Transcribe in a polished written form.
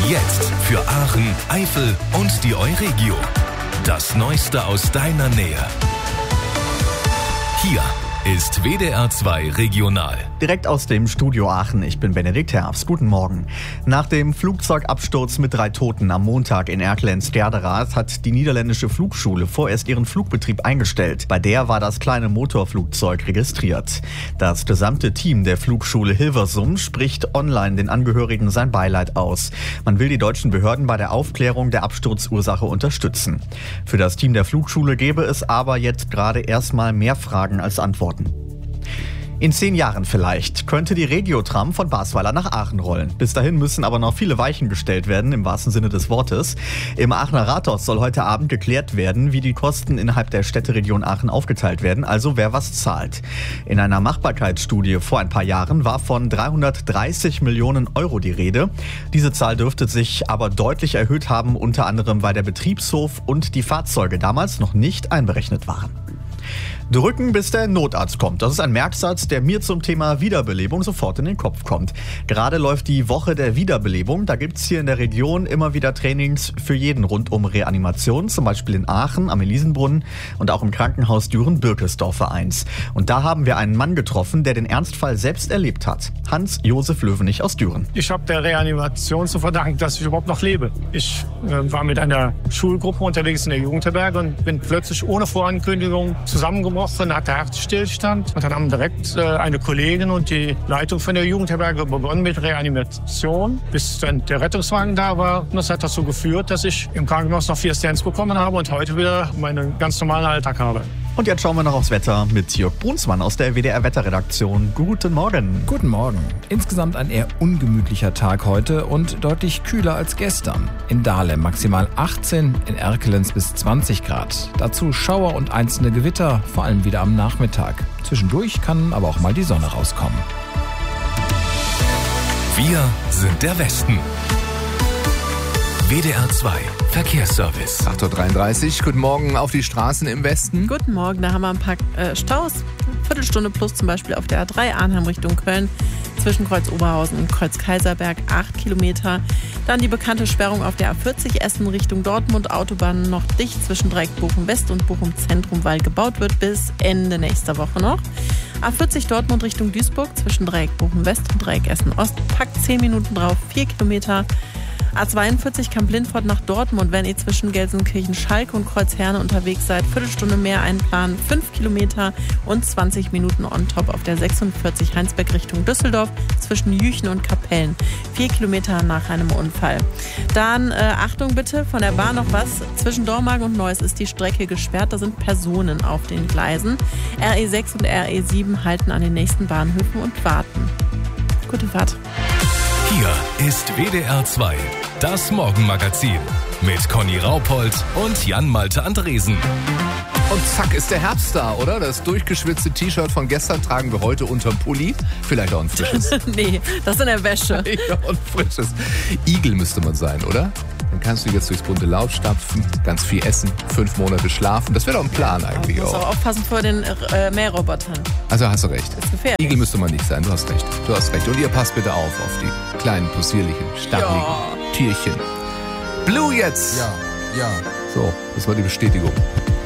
Jetzt für Aachen, Eifel und die Euregio. Das Neueste aus deiner Nähe. Hier ist WDR 2 Regional. Direkt aus dem Studio Aachen, ich bin Benedikt Herfst. Guten Morgen. Nach dem Flugzeugabsturz mit 3 Toten am Montag in Erkelenz-Gerdeраth hat die niederländische Flugschule vorerst ihren Flugbetrieb eingestellt. Bei der war das kleine Motorflugzeug registriert. Das gesamte Team der Flugschule Hilversum spricht online den Angehörigen sein Beileid aus. Man will die deutschen Behörden bei der Aufklärung der Absturzursache unterstützen. Für das Team der Flugschule gäbe es aber jetzt gerade erstmal mehr Fragen als Antworten. In 10 Jahren vielleicht könnte die Regiotram von Basweiler nach Aachen rollen. Bis dahin müssen aber noch viele Weichen gestellt werden, im wahrsten Sinne des Wortes. Im Aachener Rathaus soll heute Abend geklärt werden, wie die Kosten innerhalb der Städteregion Aachen aufgeteilt werden, also wer was zahlt. In einer Machbarkeitsstudie vor ein paar Jahren war von 330 Millionen Euro die Rede. Diese Zahl dürfte sich aber deutlich erhöht haben, unter anderem weil der Betriebshof und die Fahrzeuge damals noch nicht einberechnet waren. Drücken, bis der Notarzt kommt. Das ist ein Merksatz, der mir zum Thema Wiederbelebung sofort in den Kopf kommt. Gerade läuft die Woche der Wiederbelebung. Da gibt's hier in der Region immer wieder Trainings für jeden rund um Reanimation. Zum Beispiel in Aachen am Elisenbrunnen und auch im Krankenhaus Düren-Birkesdorfer 1. Und da haben wir einen Mann getroffen, der den Ernstfall selbst erlebt hat. Hans-Josef Löwenich aus Düren. Ich habe der Reanimation zu verdanken, dass ich überhaupt noch lebe. Ich war mit einer Schulgruppe unterwegs in der Jugendherberge und bin plötzlich ohne Vorankündigung zusammengebrochen, hatte Herzstillstand. Und dann haben direkt eine Kollegin und die Leitung von der Jugendherberge begonnen mit Reanimation, bis dann der Rettungswagen da war. Und das hat dazu geführt, dass ich im Krankenhaus noch 4 Stents bekommen habe und heute wieder meinen ganz normalen Alltag habe. Und jetzt schauen wir noch aufs Wetter mit Jörg Brunsmann aus der WDR-Wetterredaktion. Guten Morgen. Guten Morgen. Insgesamt ein eher ungemütlicher Tag heute und deutlich kühler als gestern. In Dahlem maximal 18, in Erkelenz bis 20 Grad. Dazu Schauer und einzelne Gewitter, vor allem wieder am Nachmittag. Zwischendurch kann aber auch mal die Sonne rauskommen. Wir sind der Westen. WDR 2 Verkehrsservice. 8.33 Uhr, guten Morgen auf die Straßen im Westen. Guten Morgen, da haben wir ein paar Staus. Viertelstunde plus zum Beispiel auf der A3 Arnhem Richtung Köln. Zwischen Kreuz Oberhausen und Kreuz Kaiserberg 8 Kilometer. Dann die bekannte Sperrung auf der A40 Essen Richtung Dortmund. Autobahn noch dicht zwischen Dreieck Bochum West und Bochum Zentrum, weil gebaut wird bis Ende nächster Woche noch. A40 Dortmund Richtung Duisburg zwischen Dreieck Bochum West und Dreieck Essen Ost. Packt 10 Minuten drauf, 4 Kilometer. A42 Kamp-Lindfort nach Dortmund, wenn ihr zwischen Gelsenkirchen-Schalke und Kreuzherne unterwegs seid. Viertelstunde mehr einplanen, 5 Kilometer und 20 Minuten on top auf der 46 Heinsberg Richtung Düsseldorf zwischen Jüchen und Kapellen. 4 Kilometer nach einem Unfall. Dann Achtung bitte, von der Bahn noch was. Zwischen Dormagen und Neuss ist die Strecke gesperrt. Da sind Personen auf den Gleisen. RE6 und RE7 halten an den nächsten Bahnhöfen und warten. Gute Fahrt. Hier ist WDR 2, das Morgenmagazin mit Conny Raupold und Jan-Malte Andresen. Und zack ist der Herbst da, oder? Das durchgeschwitzte T-Shirt von gestern tragen wir heute unterm Pulli. Vielleicht auch ein frisches. Nee, das ist in der Wäsche. Ja, ein frisches. Igel müsste man sein, oder? Dann kannst du jetzt durchs bunte Laub stapfen, ganz viel essen, 5 Monate schlafen. Das wäre doch ein Plan eigentlich auch. Du musst auch aufpassen vor den Mährrobotern. Also hast du recht. Das ist gefährlich. Igel müsste man nicht sein, du hast recht. Du hast recht. Und ihr passt bitte auf die kleinen, possierlichen, stacheligen Tierchen. Blue jetzt! Ja. So, das war die Bestätigung.